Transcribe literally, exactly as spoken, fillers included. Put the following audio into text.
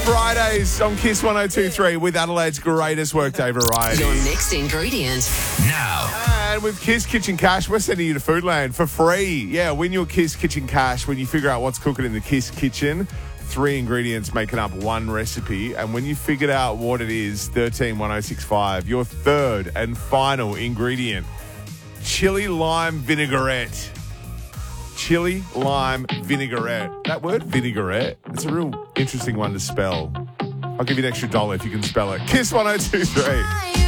Fridays on Kiss one oh two point three with Adelaide's greatest workday variety. Your next ingredient. Now. And with Kiss Kitchen Cash, we're sending you to Foodland for free. Yeah, win your Kiss Kitchen Cash when you figure out what's cooking in the Kiss Kitchen. Three ingredients making up one recipe. And when you figured out what it is, thirteen one oh six five, your third and final ingredient, chili lime vinaigrette. Chili lime vinaigrette. That word, vinaigrette, it's a real interesting one to spell. I'll give you an extra dollar if you can spell it. Kiss one oh two point three.